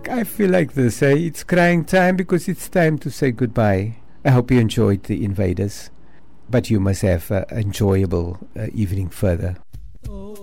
I feel like this. It's crying time because it's time to say goodbye. I hope you enjoyed The Invaders, but you must have an enjoyable evening further.